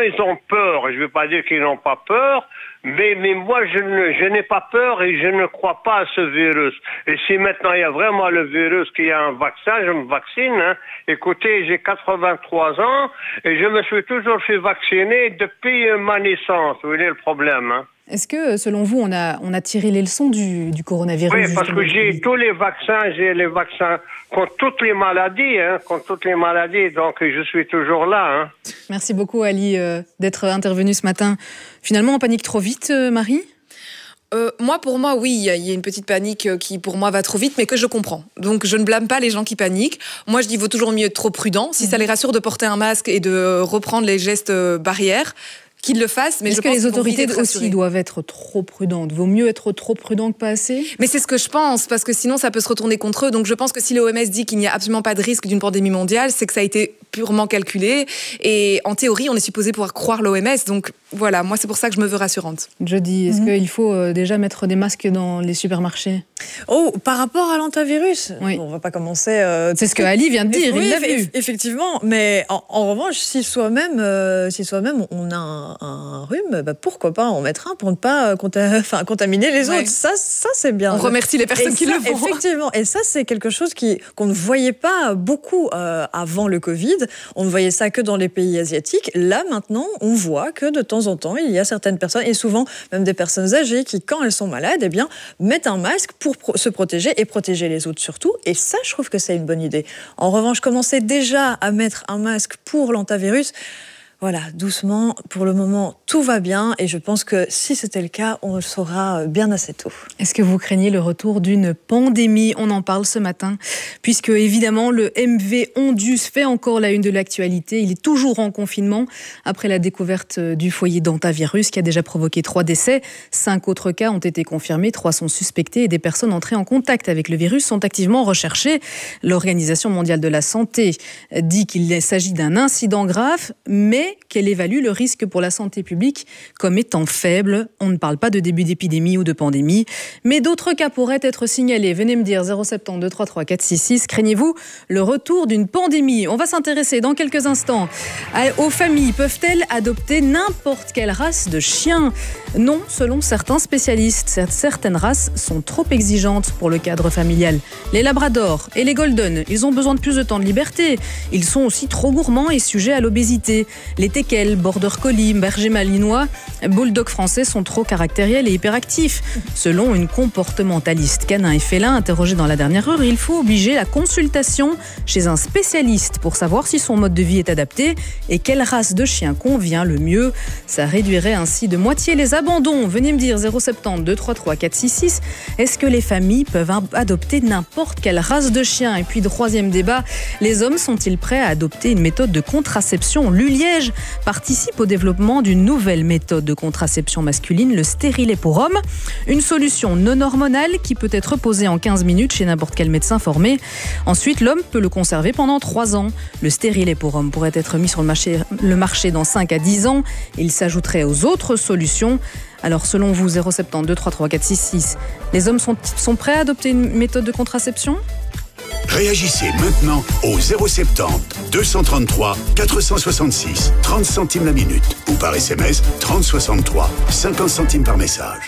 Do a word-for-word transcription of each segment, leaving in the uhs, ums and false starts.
ils ont peur. Je ne veux pas dire qu'ils n'ont pas peur, mais, mais moi, je, ne, je n'ai pas peur et je ne crois pas à ce virus. Et si maintenant il y a vraiment le virus, qu'il y a un vaccin, je me vaccine. Hein. Écoutez, j'ai quatre-vingt-trois ans et je me suis toujours fait vacciner depuis ma naissance. Vous voyez le problème, hein. Est-ce que, selon vous, on a, on a tiré les leçons du, du coronavirus? Oui, parce que j'ai tous les vaccins, j'ai les vaccins contre toutes les maladies, hein, contre toutes les maladies, donc je suis toujours là. Hein. Merci beaucoup, Ali, euh, d'être intervenu ce matin. Finalement, on panique trop vite, euh, Marie ? Euh, moi, pour moi, oui, il y a une petite panique qui, pour moi, va trop vite, mais que je comprends. Donc, je ne blâme pas les gens qui paniquent. Moi, je dis, il vaut toujours mieux être trop prudent. Si mmh. ça les rassure de porter un masque et de reprendre les gestes barrières, qu'ils le fassent. Mais Est-ce je que pense les autorités aussi rassurés. doivent être trop prudentes? Vaut mieux être trop prudent que pas assez? Mais c'est ce que je pense, parce que sinon ça peut se retourner contre eux. Donc je pense que si l'O M S dit qu'il n'y a absolument pas de risque d'une pandémie mondiale, c'est que ça a été purement calculé. Et en théorie, on est supposé pouvoir croire l'O M S. Donc voilà, moi c'est pour ça que je me veux rassurante. Jody, est-ce Mm-hmm. qu'il faut déjà mettre des masques dans les supermarchés? Oh, par rapport à l'antivirus, oui. On va pas commencer... Euh, c'est ce que Ali vient de dire, oui, il l'a vu. Effectivement, mais en, en revanche, si soi-même, euh, si soi-même on a un, un rhume, bah pourquoi pas en mettre un pour ne pas conta- enfin, contaminer les autres. Ouais. Ça, ça c'est bien. On remercie les personnes et qui ça, le font. Effectivement, et ça c'est quelque chose qui, qu'on ne voyait pas beaucoup euh, avant le Covid. On ne voyait ça que dans les pays asiatiques. Là, maintenant, on voit que de temps en temps, il y a certaines personnes, et souvent même des personnes âgées, qui, quand elles sont malades, eh bien, mettent un masque pour pro- se protéger et protéger les autres surtout. Et ça, je trouve que c'est une bonne idée. En revanche, commencer déjà à mettre un masque pour l'antivirus, voilà, doucement, pour le moment, tout va bien et je pense que si c'était le cas, on le saura bien assez tôt. Est-ce que vous craignez le retour d'une pandémie? On en parle ce matin, puisque évidemment le M V Ondus fait encore la une de l'actualité. Il est toujours en confinement après la découverte du foyer d'hantavirus qui a déjà provoqué trois décès. Cinq autres cas ont été confirmés, trois sont suspectés et des personnes entrées en contact avec le virus sont activement recherchées. L'Organisation mondiale de la santé dit qu'il s'agit d'un incident grave, mais qu'elle évalue le risque pour la santé publique comme étant faible. On ne parle pas de début d'épidémie ou de pandémie, mais d'autres cas pourraient être signalés. Venez me dire zéro sept deux trois trois quatre six six. Craignez-vous le retour d'une pandémie? On va s'intéresser dans quelques instants aux familles. Peuvent-elles adopter n'importe quelle race de chien? Non, selon certains spécialistes. Certaines races sont trop exigeantes pour le cadre familial. Les labradors et les golden, ils ont besoin de plus de temps de liberté. Ils sont aussi trop gourmands et sujets à l'obésité. Les teckels, border collie, berger malinois, bulldog français sont trop caractériels et hyperactifs. Selon une comportementaliste canin et félin interrogée dans la dernière heure, il faut obliger la consultation chez un spécialiste pour savoir si son mode de vie est adapté et quelle race de chien convient le mieux. Ça réduirait ainsi de moitié les abandons. Venez me dire zéro sept deux trois trois quatre six six. Est-ce que les familles peuvent adopter n'importe quelle race de chien? Et puis troisième débat, les hommes sont-ils prêts à adopter une méthode de contraception? L'Uliège participe au développement d'une nouvelle méthode de contraception masculine, le stérilet pour hommes. Une solution non hormonale qui peut être posée en quinze minutes chez n'importe quel médecin formé. Ensuite, l'homme peut le conserver pendant trois ans. Le stérilet pour hommes pourrait être mis sur le marché, le marché dans cinq à dix ans. Il s'ajouterait aux autres solutions. Alors, selon vous, zéro sept deux trois trois quatre six six, les hommes sont, sont prêts à adopter une méthode de contraception? Réagissez maintenant au zéro sept zéro deux cent trente-trois quatre cent soixante-six, trente centimes la minute ou par S M S trente soixante-trois, cinquante centimes par message.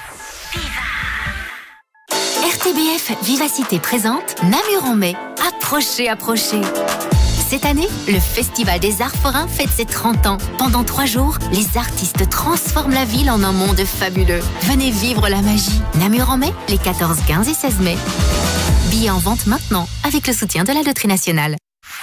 R T B F Vivacité présente Namur en mai. Approchez, approchez. Cette année, le Festival des Arts Forains fête ses trente ans. Pendant trois jours, les artistes transforment la ville en un monde fabuleux. Venez vivre la magie. Namur en mai, les quatorze, quinze et seize mai. Billets en vente maintenant, avec le soutien de la Loterie Nationale.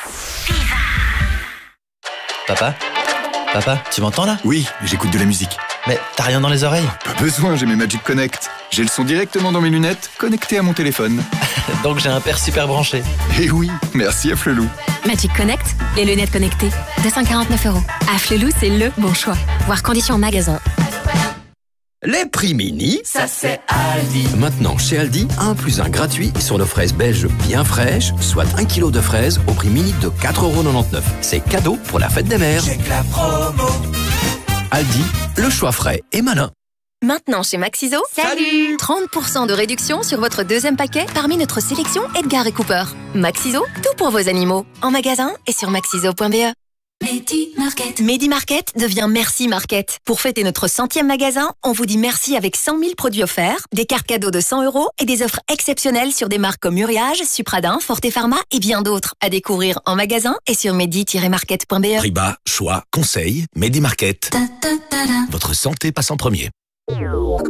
Papa? Papa, tu m'entends là? Oui, j'écoute de la musique. Mais t'as rien dans les oreilles? Pas besoin, j'ai mes Magic Connect. J'ai le son directement dans mes lunettes, connecté à mon téléphone. Donc j'ai un père super branché. Eh oui, merci à Flelou. Magic Connect, les lunettes connectées, deux cent quarante-neuf euros. À Flelou, c'est le bon choix. Voir conditions en magasin. Les prix mini, ça c'est Aldi. Maintenant chez Aldi, un plus un gratuit sur nos fraises belges bien fraîches, soit un kilo de fraises au prix mini de quatre euros quatre-vingt-dix-neuf. C'est cadeau pour la fête des mères. Check la promo. Aldi, le choix frais et malin. Maintenant chez Maxiso, salut trente pour cent de réduction sur votre deuxième paquet parmi notre sélection Edgar et Cooper. Maxiso, tout pour vos animaux. En magasin et sur maxiso point b e. Medi Market. Medi Market devient Merci Market. Pour fêter notre centième magasin, on vous dit merci avec cent mille produits offerts, des cartes cadeaux de cent euros et des offres exceptionnelles sur des marques comme Uriage, Supradin, Forte Pharma et bien d'autres. À découvrir en magasin et sur medi tiret market point b e. Prix bas, choix, conseil, Medi Market. Votre santé passe en premier.